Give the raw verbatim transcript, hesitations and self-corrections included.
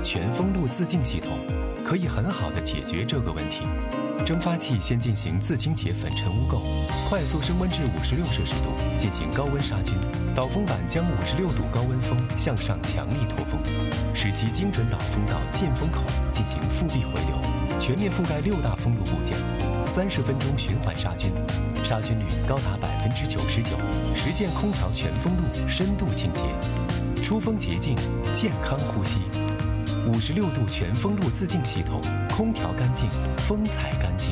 全风路自净系统可以很好的解决这个问题。蒸发器先进行自清洁粉尘污垢，快速升温至五十六摄氏度，进行高温杀菌。导风板将五十六度高温风向上强力拖风，使其精准导风到进风口进行复闭回流，全面覆盖六大风路部件，三十分钟循环杀菌，杀菌率高达百分之九十九，实现空调全风路深度清洁，出风洁净，健康呼吸。五十六度全风路自净系统，空调干净，风采干净。